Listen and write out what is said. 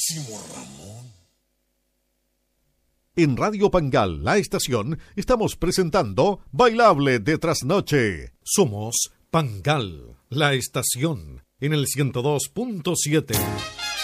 Ramón. En Radio Pangal, la estación, estamos presentando Bailable de Trasnoche. Somos Pangal, la estación, en el 102.7.